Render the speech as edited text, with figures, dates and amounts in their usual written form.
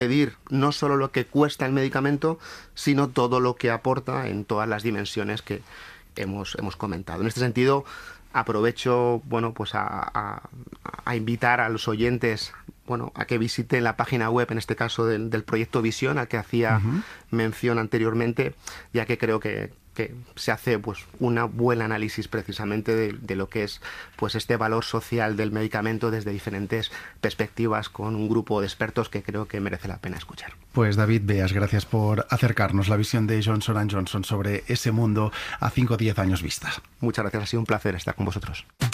medir no solo lo que cuesta el medicamento, sino todo lo que aporta en todas las dimensiones que hemos comentado. En este sentido, aprovecho, bueno, pues a invitar a los oyentes, bueno, a que visiten la página web, en este caso del proyecto Visión, al que hacía mención anteriormente, ya que creo que se hace pues un buen análisis precisamente de lo que es pues este valor social del medicamento desde diferentes perspectivas, con un grupo de expertos que creo que merece la pena escuchar. Pues David Beas, gracias por acercarnos la visión de Johnson & Johnson sobre ese mundo a 5 o 10 años vista. Muchas gracias, ha sido un placer estar con vosotros.